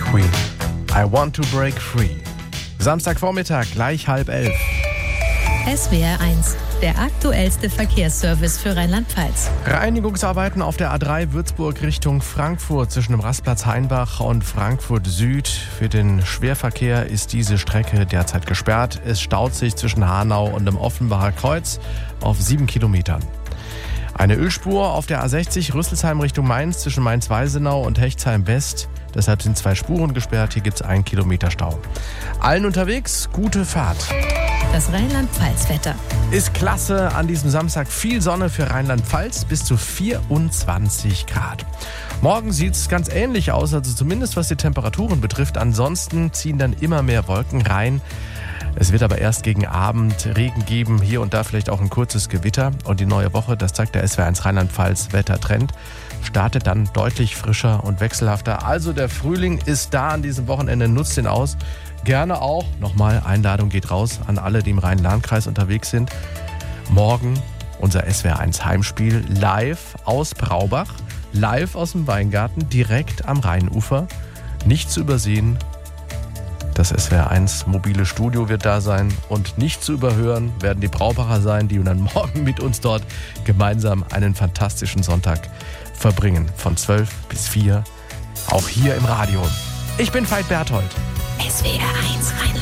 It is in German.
Queen. I want to break free. Samstagvormittag, gleich 10:30. SWR 1, der aktuellste Verkehrsservice für Rheinland-Pfalz. Reinigungsarbeiten auf der A3 Würzburg Richtung Frankfurt zwischen dem Rastplatz Hainbach und Frankfurt Süd. Für den Schwerverkehr ist diese Strecke derzeit gesperrt. Es staut sich zwischen Hanau und dem Offenbacher Kreuz auf 7 Kilometern. Eine Ölspur auf der A60 Rüsselsheim Richtung Mainz zwischen Mainz-Weisenau und Hechtsheim West. Deshalb sind 2 Spuren gesperrt. Hier gibt es 1 Kilometer Stau. Allen unterwegs, gute Fahrt. Das Rheinland-Pfalz-Wetter. Ist klasse an diesem Samstag. Viel Sonne für Rheinland-Pfalz, bis zu 24 Grad. Morgen sieht es ganz ähnlich aus, also zumindest was die Temperaturen betrifft. Ansonsten ziehen dann immer mehr Wolken rein. Es wird aber erst gegen Abend Regen geben, hier und da vielleicht auch ein kurzes Gewitter. Und die neue Woche, das zeigt der SWR 1 Rheinland-Pfalz Wettertrend, startet dann deutlich frischer und wechselhafter. Also der Frühling ist da an diesem Wochenende, nutzt ihn aus. Gerne auch, nochmal, Einladung geht raus an alle, die im Rhein-Lahn-Kreis unterwegs sind. Morgen unser SWR 1 Heimspiel live aus Braubach, live aus dem Weingarten, direkt am Rheinufer. Nicht zu übersehen, das SWR 1 mobile Studio wird da sein und nicht zu überhören werden die Braubacher sein, die dann morgen mit uns dort gemeinsam einen fantastischen Sonntag verbringen. Von 12 bis 4, auch hier im Radio. Ich bin Veit Berthold. SWR 1 Rheinland-Pfalz.